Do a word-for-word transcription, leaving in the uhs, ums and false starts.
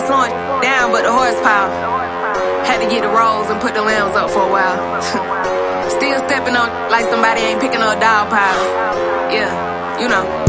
ain't slowing down but the horsepower. Had to get the rolls and put the limbs up for a while. Still stepping on like somebody ain't picking up dog piles. Yeah, you know.